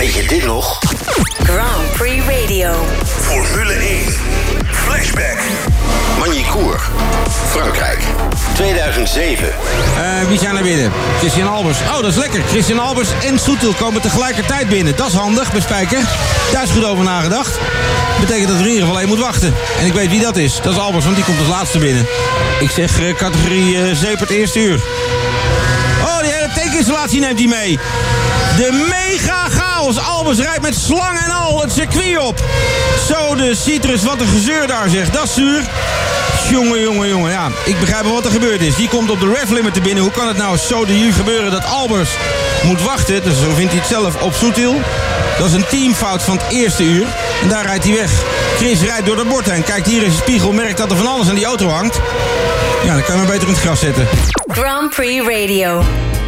Weet je dit nog? Grand Prix Radio. Formule 1. Flashback. Magny-Cours. Frankrijk. 2007. Wie zijn er binnen? Christian Albers. Oh, dat is lekker. Christian Albers en Soetel komen tegelijkertijd binnen. Dat is handig, bij Spijker. Daar is goed over nagedacht. Betekent dat er in ieder geval één moet wachten. En ik weet wie dat is. Dat is Albers, want die komt als laatste binnen. Ik zeg categorie Zepert eerste uur. Oh, die hele tankinstallatie neemt hij mee. De mega chaos. Albers rijdt met slang en al het circuit op. Zo, de Citrus, wat een gezeur daar zeg. Dat is zuur. Jongen. Ja, ik begrijp wel wat er gebeurd is. Die komt op de rev limiter binnen. Hoe kan het nou zo de gebeuren dat Albers moet wachten? Dus zo vindt hij het zelf op Soetil. Dat is een teamfout van het eerste uur. En daar rijdt hij weg. Chris rijdt door de bord heen. Kijkt hier in zijn spiegel, merkt dat er van alles aan die auto hangt. Ja, dan kan je maar beter in het gras zetten. Grand Prix Radio.